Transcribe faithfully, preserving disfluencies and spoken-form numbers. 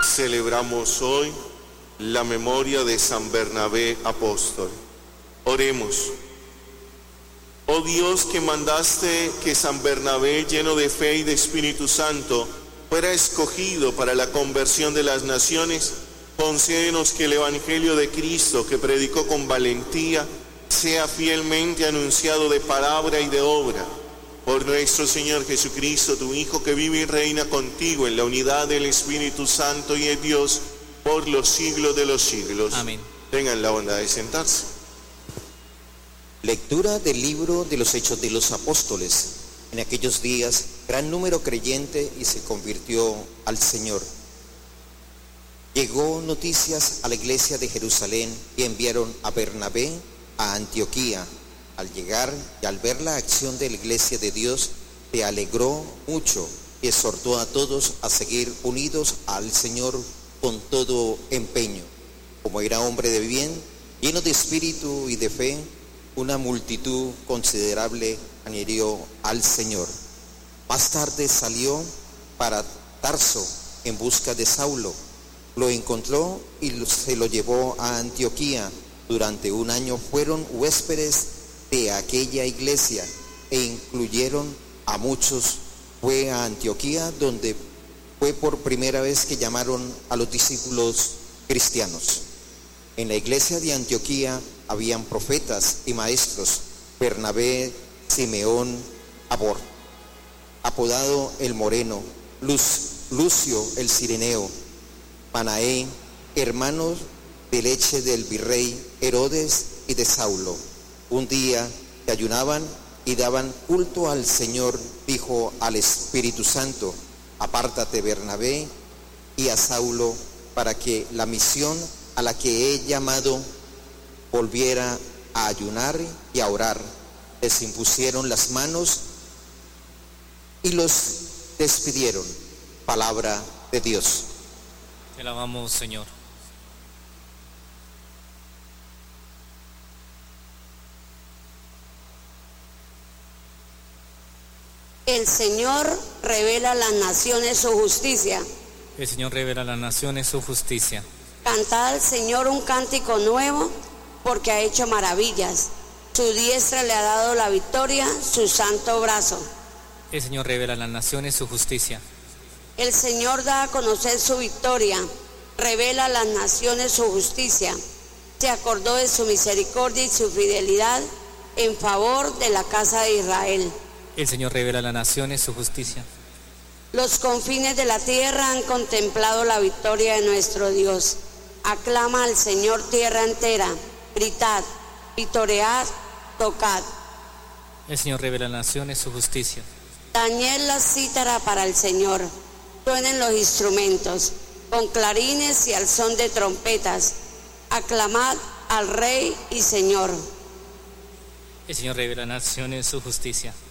Celebramos hoy la memoria de San Bernabé apóstol. Oremos. Oh Dios, que mandaste que San Bernabé, lleno de fe y de Espíritu Santo, fuera escogido para la conversión de las naciones, concédenos que el Evangelio de Cristo, que predicó con valentía, sea fielmente anunciado de palabra y de obra. Por nuestro Señor Jesucristo, tu Hijo, que vive y reina contigo en la unidad del Espíritu Santo y es Dios por los siglos de los siglos. Amén. Tengan la bondad de sentarse. Lectura del libro de los Hechos de los Apóstoles. En aquellos días, gran número creyente y se convirtió al Señor. Llegó noticias a la iglesia de Jerusalén y enviaron a Bernabé a Antioquía. Al llegar y al ver la acción de la iglesia de Dios, se alegró mucho y exhortó a todos a seguir unidos al Señor con todo empeño. Como era hombre de bien, lleno de espíritu y de fe, una multitud considerable adhirió al Señor. Más tarde salió para Tarso en busca de Saulo. Lo encontró y se lo llevó a Antioquía. Durante un año fueron huéspedes de aquella iglesia e incluyeron a muchos. Fue a Antioquía donde fue por primera vez que llamaron a los discípulos cristianos. En la iglesia de Antioquía habían profetas y maestros: Bernabé, Simeón, Abor, apodado el Moreno, Luz, Lucio el Cireneo, Manaén, hermanos de leche del virrey Herodes y de Saulo. Un día que ayunaban y daban culto al Señor, dijo al Espíritu Santo: apártate, Bernabé, y a Saulo, para que la misión a la que he llamado volviera a ayunar y a orar. Les impusieron las manos y los despidieron. Palabra de Dios. Te alabamos, Señor. El Señor revela a las naciones su justicia. El Señor revela a las naciones su justicia. Cantad al Señor un cántico nuevo, porque ha hecho maravillas. Su diestra le ha dado la victoria, su santo brazo. El Señor revela a las naciones su justicia. El Señor da a conocer su victoria, revela a las naciones su justicia. Se acordó de su misericordia y su fidelidad en favor de la casa de Israel. El Señor revela a las naciones su justicia. Los confines de la tierra han contemplado la victoria de nuestro Dios. Aclama al Señor tierra entera, gritad, vitoread, tocad. El Señor revela a las naciones su justicia. Tañed la cítara para el Señor, suenen los instrumentos, con clarines y al son de trompetas. Aclamad al Rey y Señor. El Señor revela a las naciones su justicia.